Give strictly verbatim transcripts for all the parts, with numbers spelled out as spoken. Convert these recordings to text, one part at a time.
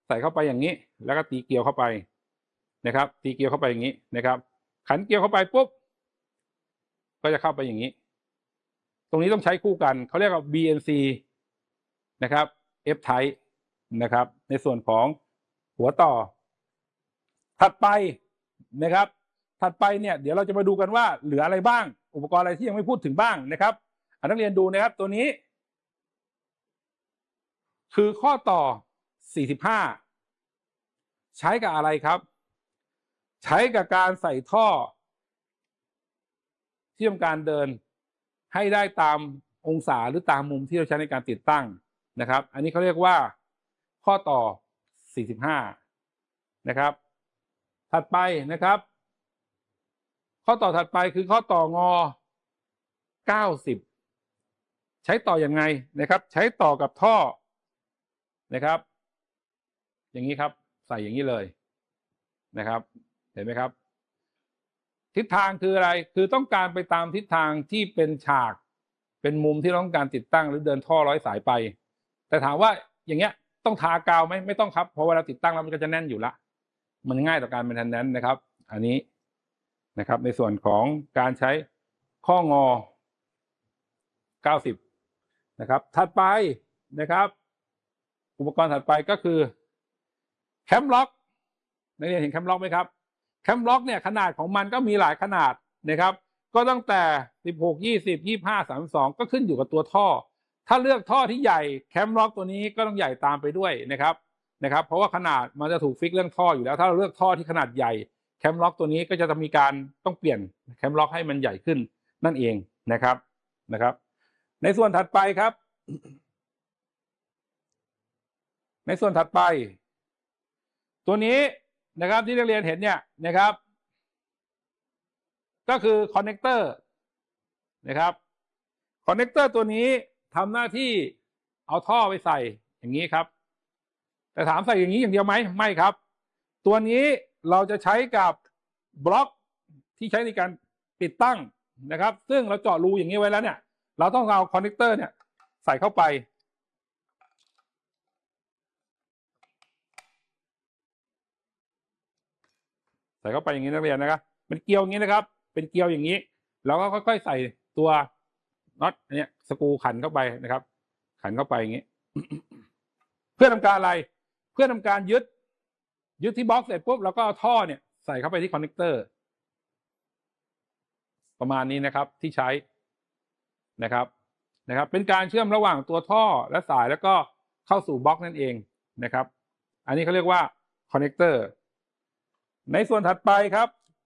ใส่เข้าไปอย่างนี้แล้วก็ตีเกลียวเข้าไปนะครับตีเกลียวเข้าไปอย่างนี้นะครับขันเกลียวเข้าไปปุ๊บก็จะเข้าไปอย่างนี้ตรงนี้ต้องใช้คู่กันเขาเรียกว่า บี เอ็น ซี นะครับ F type นะครับในส่วนของหัวต่อถัดไปนะครับถัดไปเนี่ยเดี๋ยวเราจะมาดูกันว่าเหลืออะไรบ้างอุปกรณ์อะไรที่ยังไม่พูดถึงบ้างนะครับนักเรียนดูนะครับตัวนี้คือข้อต่อสี่สิบห้าใช้กับอะไรครับใช้กับการใส่ท่อที่ทำการเดินให้ได้ตามองศาหรือตามมุมที่เราใช้ในการติดตั้งนะครับอันนี้เขาเรียกว่าข้อต่อสี่สิบห้านะครับถัดไปนะครับข้อต่อถัดไปคือข้อต่องอเก้าสิบใช้ต่อยังไงนะครับใช้ต่อกับท่อนะครับอย่างนี้ครับใส่อย่างนี้เลยนะครับเห็นไหมครับทิศทางคืออะไรคือต้องการไปตามทิศทางที่เป็นฉากเป็นมุมที่ต้องการติดตั้งหรือเดินท่อร้อยสายไปแต่ถามว่าอย่างเงี้ยต้องทากาวไหมไม่ต้องครับเพราะเวลาติดตั้งแล้วมันก็จะแน่นอยู่ละมันง่ายต่อการเป็นทันนั้นนะครับอันนี้นะครับในส่วนของการใช้ข้องอเก้าสิบนะครับถัดไปนะครับอุปกรณ์ถัดไปก็คือแคมล็อกนักเรียนเห็นแคมล็อกไหมครับแคมล็อกเนี่ยขนาดของมันก็มีหลายขนาดนะครับก็ตั้งแต่สิบหก ยี่สิบ ยี่สิบห้า สามสิบสองก็ขึ้นอยู่กับตัวท่อถ้าเลือกท่อที่ใหญ่แคมล็อกตัวนี้ก็ต้องใหญ่ตามไปด้วยนะครับนะครับเพราะว่าขนาดมันจะถูกฟิกเรื่องท่ออยู่แล้วถ้าเราเลือกท่อที่ขนาดใหญ่แคมล็อกตัวนี้ก็จะมีการต้องเปลี่ยนแคมล็อกให้มันใหญ่ขึ้นนั่นเองนะครับนะครับในส่วนถัดไปครับในส่วนถัดไปตัวนี้นะครับที่นักเรียนเห็นเนี่ยนะครับก็คือคอนเนคเตอร์นะครับคอนเนคเตอร์ตัวนี้ทำหน้าที่เอาท่อไปใส่อย่างนี้ครับแต่ถามใส่อย่างนี้อย่างเดียวไหมไม่ครับตัวนี้เราจะใช้กับบล็อกที่ใช้ในการติดตั้งนะครับซึ่งเราเจาะรูอย่างนี้ไว้แล้วเนี่ยเราต้องเอาคอนเนคเตอร์เนี่ยใส่เข้าไปใส่เข้าไปอย่างนี้นักเรียนนะครับเป็นเกลียวอย่างนี้นะครับเป็นเกลียวอย่างนี้เราก็ค่อยๆใส่ตัวน็อตอันนี้สกรูขันเข้าไปนะครับขันเข้าไปอย่างนี้ เพื่อทำการอะไรเพื่อทำการยึดยึดที่บล็อกเสร็จปุ๊บเราก็เอาท่อเนี่ยใส่เข้าไปที่คอนเนคเตอร์ประมาณนี้นะครับที่ใช้นะครับนะครับเป็นการเชื่อมระหว่างตัวท่อและสายแล้วก็เข้าสู่บล็อกนั่นเองนะครับอันนี้เขาเรียกว่าคอนเนคเตอร์ในส่วนถัดไปครับ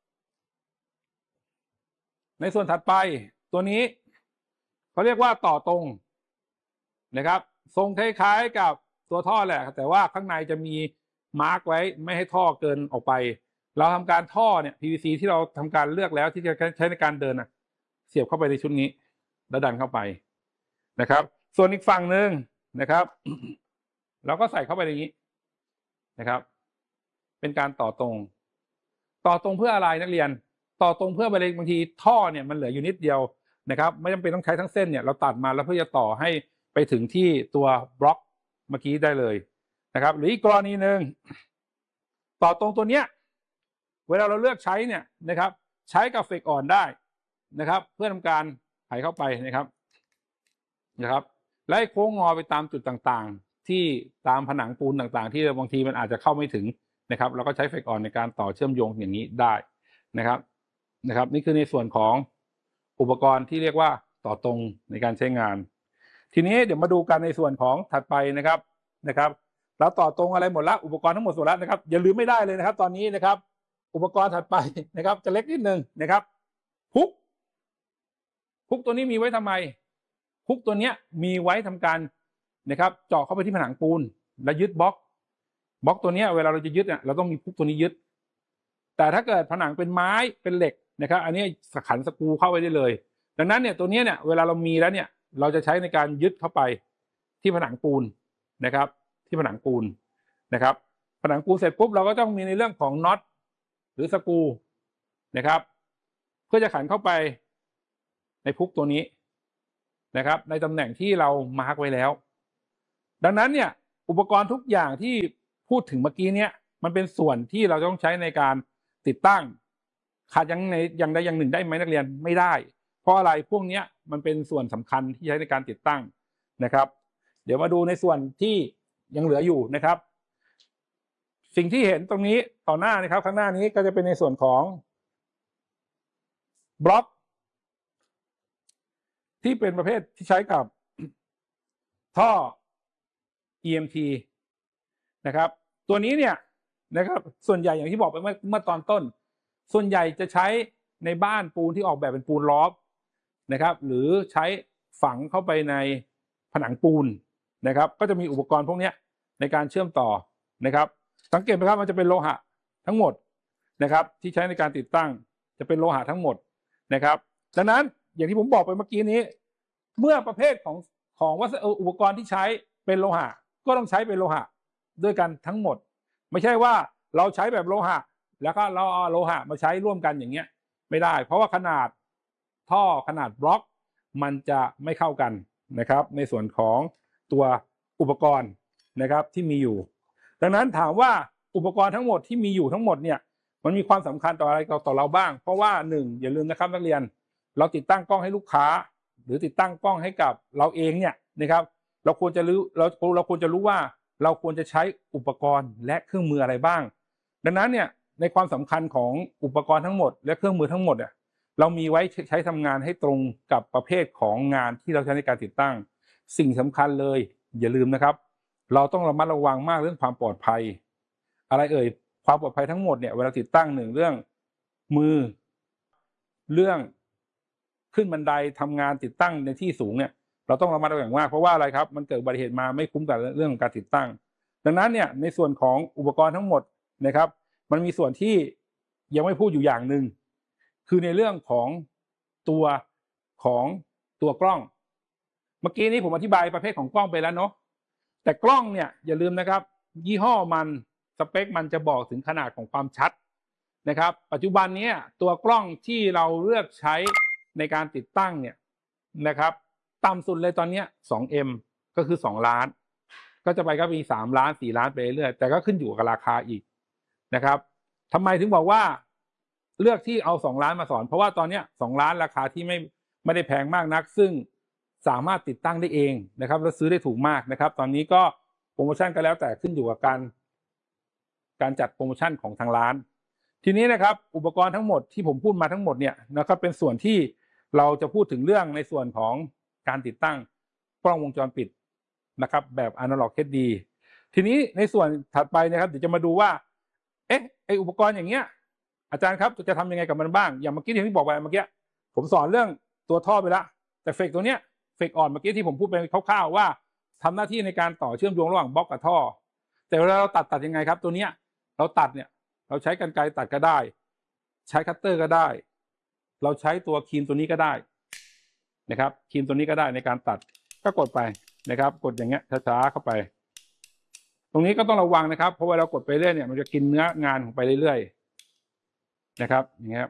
ในส่วนถัดไปตัวนี้เขาเรียกว่าต่อตรงนะครับทรงคล้ายๆกับตัวท่อแหละแต่ว่าข้างในจะมีมาร์กไว้ไม่ให้ท่อเกินออกไปเราทำการท่อเนี่ย พี วี ซี ที่เราทำการเลือกแล้วที่จะใช้ในการเดินนะเสียบเข้าไปในชุดนี้แล้วดันเข้าไปนะครับส่วนอีกฝั่งหนึ่งนะครับเราก็ใส่เข้าไปในนี้นะครับเป็นการต่อตรงต่อตรงเพื่ออะไรนักเรียนต่อตรงเพื่อบางทีท่อเนี่ยมันเหลืออยู่นิดเดียวนะครับไม่จำเป็นต้องใช้ทั้งเส้นเนี่ยเราตัดมาแล้วเพื่อจะต่อให้ไปถึงที่ตัวบล็อกเมื่อกี้ได้เลยนะครับหรืออีกกรณีหนึ่งต่อตรงตัวเนี้ยเวลาเราเลือกใช้เนี่ยนะครับใช้กับเฟกอ่อนได้นะครับเพื่อทำการไขเข้าไปนะครับนะครับและโค้งงอไปตามจุดต่างๆที่ตามผนังปูนต่างๆที่บางทีมันอาจจะเข้าไม่ถึงนะครับเราก็ใช้เฟกอ่อนในการต่อเชื่อมโยงอย่างนี้ได้นะครับนะครับนี่คือในส่วนของอุปกรณ์ที่เรียกว่าต่อตรงในการใช้งานทีนี้เดี๋ยวมาดูกันในส่วนของถัดไปนะครับนะครับเราต่อตรงอะไรหมดละอุปกรณ์ทั้งหมดหมดแล้วนะครับอย่าลืมไม่ได้เลยนะครับตอนนี้นะครับอุปกรณ์ถัดไปนะครับจะเล็กนิดนึงนะครับพุกพุกตัวนี้มีไว้ทำไมพุกตัวนี้มีไว้ทำการนะครับเจาะเข้าไปที่ผนังปูนและยึดบล็อกบล็อกตัวนี้เวลาเราจะยึดเนี่ยเราต้องมีพุกตัวนี้ยึดแต่ถ้าเกิดผนังเป็นไม้เป็นเหล็กนะครับอันนี้ขันสกรูเข้าไปได้เลยดังนั้นเนี่ยตัวนี้เนี่ยเวลาเรามีแล้วเนี่ยเราจะใช้ในการยึดเข้าไปที่ผนังปูนนะครับที่ผนังปูนนะครับผนังปูนเสร็จปุ๊บเราก็ต้องมีในเรื่องของน็อตหรือสกรูนะครับเพื่อจะขันเข้าไปในพุกตัวนี้นะครับในตำแหน่งที่เรามาร์กไว้แล้วดังนั้นเนี่ยอุปกรณ์ทุกอย่างที่พูดถึงเมื่อกี้เนี้ยมันเป็นส่วนที่เราต้องใช้ในการติดตั้งขาดอย่างในอย่างใดอย่างหนึ่งได้ไหมนักเรียนไม่ได้เพราะอะไรพวกนี้มันเป็นส่วนสำคัญที่ใช้ในการติดตั้งนะครับเดี๋ยวมาดูในส่วนที่ยังเหลืออยู่นะครับสิ่งที่เห็นตรงนี้ต่อหน้านะครับข้างหน้านี้ก็จะเป็นในส่วนของบล็อกที่เป็นประเภทที่ใช้กับท่อ อี เอ็ม ที นะครับตัวนี้เนี่ยนะครับส่วนใหญ่อย่างที่บอกไปเมื่อเมื่อตอนต้นส่วนใหญ่จะใช้ในบ้านปูนที่ออกแบบเป็นปูนลอฟนะครับหรือใช้ฝังเข้าไปในผนังปูนนะครับก็จะมีอุปกรณ์พวกนี้ในการเชื่อมต่อนะครับสังเกตไหมครับมันจะเป็นโลหะทั้งหมดนะครับที่ใช้ในการติดตั้งจะเป็นโลหะทั้งหมดนะครับดังนั้นอย่างที่ผมบอกไปเมื่อกี้นี้เมื่อประเภทของของวัสดุอุปกรณ์ที่ใช้เป็นโลหะก็ต้องใช้เป็นโลหะด้วยกันทั้งหมดไม่ใช่ว่าเราใช้แบบโลหะแล้วก็เราเอาโลหะมาใช้ร่วมกันอย่างเงี้ยไม่ได้เพราะว่าขนาดท่อขนาดบล็อกมันจะไม่เข้ากันนะครับในส่วนของตัวอุปกรณ์นะครับที่มีอยู่ดังนั้นถามว่าอุปกรณ์ทั้งหมดที่มีอยู่ทั้งหมดเนี่ยมันมีความสำคัญต่ออะไรต่อเราบ้างเพราะว่าหนึ่งอย่าลืมนะครับนักเรียนเราติดตั้งกล้องให้ลูกค้าหรือติดตั้งกล้องให้กับเราเองเนี่ยนะครับเราควรจะรู้เราเราควรจะรู้ว่าเราควรจะใช้อุปกรณ์และเครื่องมืออะไรบ้างดังนั้นเนี่ยในความสำคัญของอุปกรณ์ทั้งหมดและเครื่องมือทั้งหมดเนี่ยเรามีไว้ใช้ทำงานให้ตรงกับประเภทของงานที่เราใช้ในการติดตั้งสิ่งสำคัญเลยอย่าลืมนะครับเราต้องระมัดระวังมากเรื่องความปลอดภัยอะไรเอ่ยความปลอดภัยทั้งหมดเนี่ยเวลาติดตั้งหนึ่งเรื่องมือเรื่องขึ้นบันไดทำงานติดตั้งในที่สูงเนี่ยเราต้องระมัดระวังมากเพราะว่าอะไรครับมันเกิดอุบัติเหตุมาไม่คุ้มกับเรื่องของการติดตั้งดังนั้นเนี่ยในส่วนของอุปกรณ์ทั้งหมดนะครับมันมีส่วนที่ยังไม่พูดอยู่อย่างหนึ่งคือในเรื่องของตัวของตัวกล้องเมื่อกี้นี้ผมอธิบายประเภทของกล้องไปแล้วเนาะแต่กล้องเนี่ยอย่าลืมนะครับยี่ห้อมันสเปคมันจะบอกถึงขนาดของความชัดนะครับปัจจุบันนี้ตัวกล้องที่เราเลือกใช้ในการติดตั้งเนี่ยนะครับต่ำสุดเลยตอนนี้ สองเอ็ม ก็คือสองล้านก็จะไปก็มีสามล้านสี่ล้านไปเรื่อยแต่ก็ขึ้นอยู่กับราคาอีกนะครับทำไมถึงบอกว่าเลือกที่เอาสองล้านมาสอนเพราะว่าตอนนี้สองล้านราคาที่ไม่ไม่ได้แพงมากนักซึ่งสามารถติดตั้งได้เองนะครับแล้วซื้อได้ถูกมากนะครับตอนนี้ก็โปรโมชั่นก็แล้วแต่ขึ้นอยู่กับการการจัดโปรโมชั่นของทางร้านทีนี้นะครับอุปกรณ์ทั้งหมดที่ผมพูดมาทั้งหมดเนี่ยนะครับเป็นส่วนที่เราจะพูดถึงเรื่องในส่วนของการติดตั้งกล้องวงจรปิดนะครับแบบ Analog เอช ดี ทีนี้ในส่วนถัดไปนะครับเดี๋ยวจะมาดูว่าเอ๊ะไออุปกรณ์อย่างเงี้ยอาจารย์ครับจะทำยังไงกับมันบ้างอย่างเมื่อกี้ที่ผมบอกไปเมื่อกี้ผมสอนเรื่องตัวท่อไปแล้วแต่เฟกตัวเนี้ยเฟกอ่อนเมื่อกี้ที่ผมพูดไปคร่าวๆว่าทำหน้าที่ในการต่อเชื่อมโยงระหว่างบล็อกกับท่อแต่เวลาเราตัดตัดยังไงครับตัวเนี้ยเราตัดเนี่ยเราใช้กรรไกรตัดก็ได้ใช้คัตเตอร์ก็ได้เราใช้ตัวครีมตัวนี้ก็ได้นะครับครีมตัวนี้ก็ได้ในการตัดก็กดไปนะครับกดอย่างเงี้ยช้าๆเข้าไปตรงนี้ก็ต้องระวังนะครับเพราะว่าเรากดไปเรื่อยเนี่ยมันจะกินเนื้องานของไปเรื่อยๆนะครับอย่างเงี้ย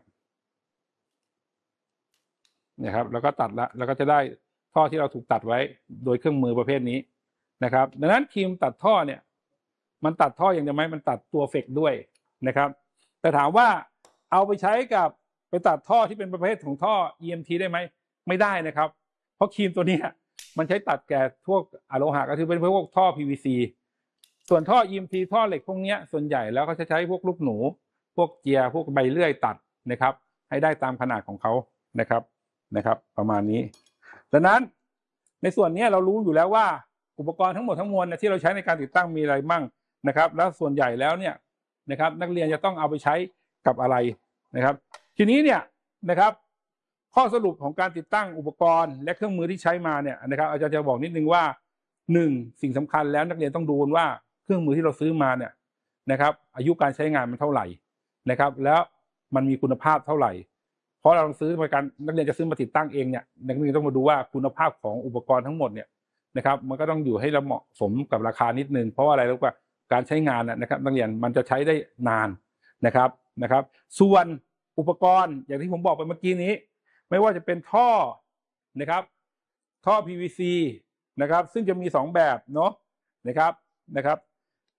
นะครับแล้วก็ตัดละแล้วก็จะได้ท่อที่เราถูกตัดไว้โดยเครื่องมือประเภทนี้นะครับดังนั้นครีมตัดท่อเนี่ยมันตัดท่ออย่างเดียวไหมมันตัดตัวเฟกด้วยนะครับแต่ถามว่าเอาไปใช้กับไปตัดท่อที่เป็นประเภทของท่อ อี เอ็ม ที ได้ไหมไม่ได้นะครับเพราะครีมตัวนี้มันใช้ตัดแก่พวกอะโลหะก็คือเป็นพวกท่อ พี วี ซี ส่วนท่อ อี เอ็ม ที ท่อเหล็กพวกนี้ส่วนใหญ่แล้วเขาจะใช้พวกลูกหนูพวกเจียพวกใบเลื่อยตัดนะครับให้ได้ตามขนาดของเขานะครับนะครับประมาณนี้ดังนั้นในส่วนนี้เรารู้อยู่แล้วว่าอุปกรณ์ทั้งหมดทั้งมวลที่เราใช้ในการติดตั้งมีอะไรมั่งนะครับแล้วส่วนใหญ่แล้วเนี่ยนะครับนักเรียนจะต้องเอาไปใช้กับอะไรนะครับทีนี้เนี่ยนะครับข้อสรุปของการติดตั้งอุปกรณ์และเครื่องมือที่ใช้มาเนี่ยนะครับอาจารย์จะบอกนิดนึงว่าหนึ่งสิ่งสำคัญแล้วนักเรียนต้องดูว่าเครื่องมือที่เราซื้อมาเนี่ยนะครับอายุการใช้งานมันเท่าไหร่นะครับแล้วมันมีคุณภาพเท่าไหร่เพราะเราซื้อมาการนักเรียนจะซื้อมาติดตั้งเองเนี่ยนักเรียนต้องมาดูว่าคุณภาพของอุปกรณ์ทั้งหมดเนี่ยนะครับมันก็ต้องอยู่ให้เหมาะสมกับราคานิดนึงเพราะว่าอะไรรู้ป่ะการใช้งานนะครับนักเรียนมันจะใช้ได้นานนะครับนะครับส่วนอุปกรณ์อย่างที่ผมบอกไปเมื่อกี้นี้ไม่ว่าจะเป็นท่อนะครับท่อ พี วี ซี นะครับซึ่งจะมีสองแบบเนาะนะครับนะครับ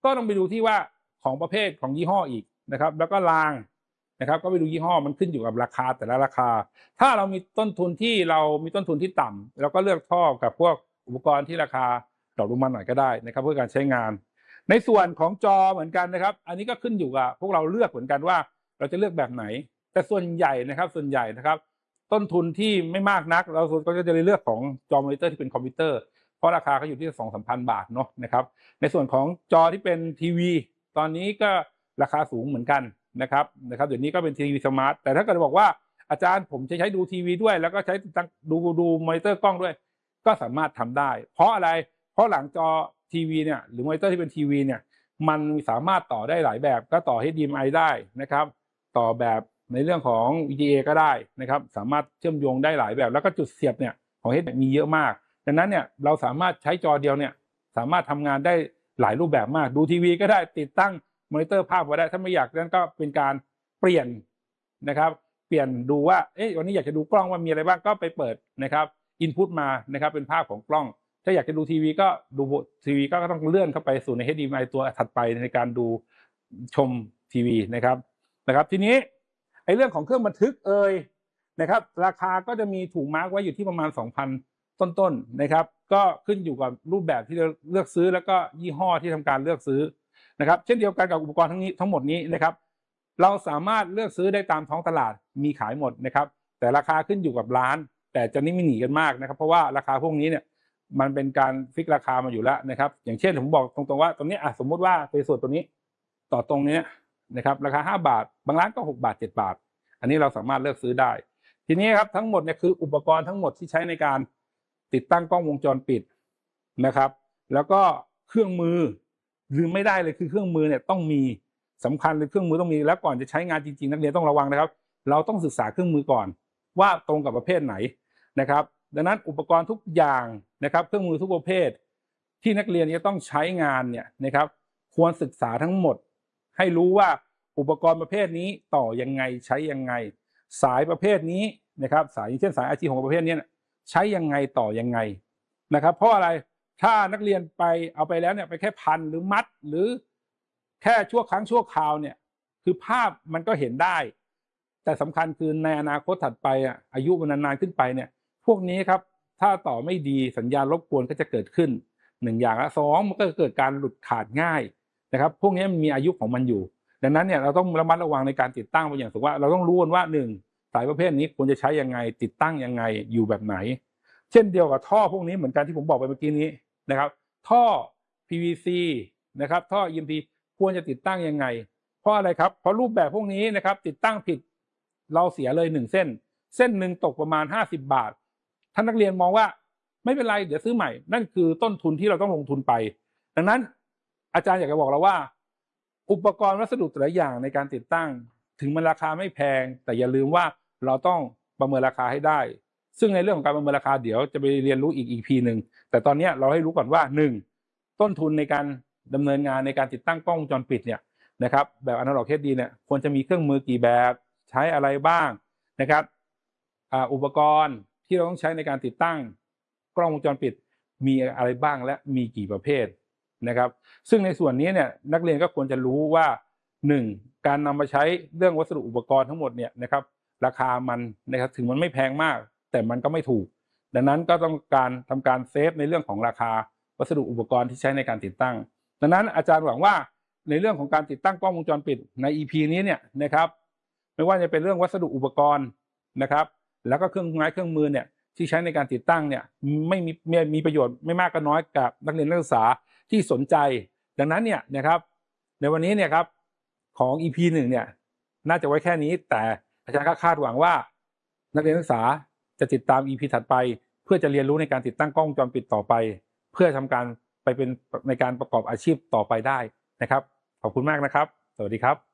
ก็ต้องไปดูที่ว่าของประเภทของยี่ห้ออีกนะครับแล้วก็รางนะครับก็ไปดูยี่ห้อมันขึ้นอยู่กับราคาแต่ละราคาถ้าเรามีต้นทุนที่เรามีต้นทุนที่ต่ำเราก็เลือกท่อกับพวกอุปกรณ์ที่ราคาดรอปลงมาหน่อยก็ได้นะครับเพื่อการใช้งานในส่วนของจอเหมือนกันนะครับอันนี้ก็ขึ้นอยู่กับพวกเราเลือกเหมือนกันว่าเราจะเลือกแบบไหนแต่ส่วนใหญ่นะครับส่วนใหญ่นะครับต้นทุนที่ไม่มากนักเราก็จะเลือกของจอมอนิเตอร์ที่เป็นคอมพิวเตอร์เพราะราคาก็อยู่ที่สองสามพันบาทเนาะนะครับในส่วนของจอที่เป็นทีวีตอนนี้ก็ราคาสูงเหมือนกันนะครับนะครับเดี๋ยวนี้ก็เป็นทีวีสมาร์ทแต่ถ้าเกิดบอกว่าอาจารย์ผมจะใช้ดูทีวีด้วยแล้วก็ใช้ดูดูมอนิเตอร์กล้องด้วยก็สามารถทำได้เพราะอะไรเพราะหลังจอทีวีเนี่ยหรือมอนิเตอร์ที่เป็นทีวีเนี่ยมันสามารถต่อได้หลายแบบก็ต่อ เอช ดี เอ็ม ไอ ได้นะครับต่อแบบในเรื่องของ วี จี เอ ก็ได้นะครับสามารถเชื่อมโยงได้หลายแบบแล้วก็จุดเสียบเนี่ยของ เอช ดี เอ็ม ไอ มีเยอะมากดังนั้นเนี่ยเราสามารถใช้จอเดียวเนี่ยสามารถทำงานได้หลายรูปแบบมากดูทีวีก็ได้ติดตั้งมอนิเตอร์ภาพไว้ได้ถ้าไม่อยากนั้นก็เป็นการเปลี่ยนนะครับเปลี่ยนดูว่าเอ๊ะวันนี้อยากจะดูกล้องว่ามีอะไรบ้างก็ไปเปิดนะครับอินพุตมานะครับเป็นภาพของกล้องถ้าอยากจะดูทีวีก็ดูทีวีก็ต้องเลื่อนเข้าไปสู่ใน เอช ดี เอ็ม ไอ ตัวถัดไปในการดูชมทีวีนะครับนะครับทีนี้ไอ้เรื่องของเครื่องบันทึกเอ่ยนะครับราคาก็จะมีถูกมาร์กไว้อยู่ที่ประมาณ สองพัน ต้นๆนะครับก็ขึ้นอยู่กับรูปแบบที่เราเลือกซื้อแล้วก็ยี่ห้อที่ทำการเลือกซื้อนะครับเช่นเดียวกันกับอุปกรณ์ทั้งนี้ทั้งหมดนี้นะครับเราสามารถเลือกซื้อได้ตามท้องตลาดมีขายหมดนะครับแต่ราคาขึ้นอยู่กับร้านแต่จะนี่ไม่หนีกันมากนะครับเพราะว่าราคาพวกนี้เนี่ยมันเป็นการฟิกราคามาอยู่แล้วนะครับอย่างเช่นผมบอกตรงๆว่าตรงนี้อ่ะสมมุติว่าในส่วนตัวนี้ต่อตรงนี้นะครับราคาห้าบาทบางร้านก็หกบาทเจ็ดบาทอันนี้เราสามารถเลือกซื้อได้ทีนี้ครับทั้งหมดเนี่ยคืออุปกรณ์ทั้งหมดที่ใช้ในการติดตั้งกล้องวงจรปิดนะครับแล้วก็เครื่องมือลืมไม่ได้เลยคือเครื่องมือเนี่ยต้องมีสำคัญเลยเครื่องมือต้องมีแล้วก่อนจะใช้งานจริงๆนักเรียนต้องระวังนะครับเราต้องศึกษาเครื่องมือก่อนว่าตรงกับประเภทไหนนะครับดังนั้นอุปกรณ์ทุกอย่างนะครับเครื่องมือทุกประเภทที่นักเรียนจะต้องใช้งานเนี่ยนะครับควรศึกษาทั้งหมดให้รู้ว่าอุปกรณ์ประเภทนี้ต่อยังไงใช้ยังไงสายประเภทนี้นะครับสายเช่นสาย อาร์ จี ของประเภทนี้ใช้ยังไงต่อยังไงนะครับเพราะอะไรถ้านักเรียนไปเอาไปแล้วเนี่ยไปแค่พันหรือมัดหรือแค่ชั่วครั้งชั่วคราวเนี่ยคือภาพมันก็เห็นได้แต่สำคัญคือในอนาคตถัดไปอ่ะอายุมันนานๆขึ้นไปเนี่ยพวกนี้ครับถ้าต่อไม่ดีสัญญาณรบกวนก็จะเกิดขึ้นหนึ่งอย่างละสองมันก็เกิดการหลุดขาดง่ายนะครับพวกนี้มันมีอายุของมันอยู่ดังนั้นเนี่ยเราต้องระมัดระวังในการติดตั้งอย่างสมมติว่าเราต้องรู้ว่าหนึ่งสายประเภทนี้ควรจะใช้ยังไงติดตั้งยังไงอยู่แบบไหนเช่นเดียวกับท่อพวกนี้เหมือนกันที่ผมบอกไปเมื่อกี้นี้นะครับท่อ พี วี ซี นะครับท่อ อี เอ็ม พี ควรจะติดตั้งยังไงเพราะอะไรครับเพราะรูปแบบพวกนี้นะครับติดตั้งผิดเราเสียเลยหนึ่งเส้นเส้นหนึ่งตกประมาณห้าสิบบาทท่านนักเรียนมองว่าไม่เป็นไรเดี๋ยวซื้อใหม่นั่นคือต้นทุนที่เราต้องลงทุนไปดังนั้นอาจารย์อยากจะบอกเราว่าอุปกรณ์วัสดุแต่ละอย่างในการติดตั้งถึงมันราคาไม่แพงแต่อย่าลืมว่าเราต้องประเมินราคาให้ได้ซึ่งในเรื่องของการประเมินราคาเดี๋ยวจะไปเรียนรู้อีก อี พี หนึ่งแต่ตอนนี้เราให้รู้ก่อนว่าหนึ่งต้นทุนในการดำเนินงานในการติดตั้งกล้องวงจรปิดเนี่ยนะครับแบบอนาล็อก เอช ดี เนี่ยควรจะมีเครื่องมือกี่แบบใช้อะไรบ้างนะครับอุปกรณ์ที่เราต้องใช้ในการติดตั้งกล้องวงจรปิดมีอะไรบ้างและมีกี่ประเภทนะครับซึ่งในส่วนนี้เนี่ยนักเรียนก็ควรจะรู้ว่าหนึ่งการนำมาใช้เรื่องวัสดุอุปกรณ์ทั้งหมดเนี่ยนะครับราคามันนะครับถึงมันไม่แพงมากแต่มันก็ไม่ถูกดังนั้นก็ต้องการทำการเซฟในเรื่องของราคาวัสดุอุปกรณ์ที่ใช้ในการติดตั้งดังนั้นอาจารย์หวังว่าในเรื่องของการติดตั้งกล้องวงจรปิดใน อี พี นี้เนี่ยนะครับไม่ว่าจะเป็นเรื่องวัสดุอุปกรณ์นะครับแล้วก็เครื่องไม้เครื่องมือเนี่ยที่ใช้ในการติดตั้งเนี่ยไม่มีมีประโยชน์ไม่มากก็น้อยกับนักเรียนนักศึกษาที่สนใจดังนั้นเนี่ยนะครับในวันนี้เนี่ยครับของ อี พี หนึ่งเนี่ยน่าจะไว้แค่นี้แต่อาจารย์ก็คาดหวังว่านักเรียนนักศึกษาจะติดตาม อี พี ถัดไปเพื่อจะเรียนรู้ในการติดตั้งกล้องวงจรปิดต่อไปเพื่อทำการไปเป็นในการประกอบอาชีพต่อไปได้นะครับขอบคุณมากนะครับสวัสดีครับ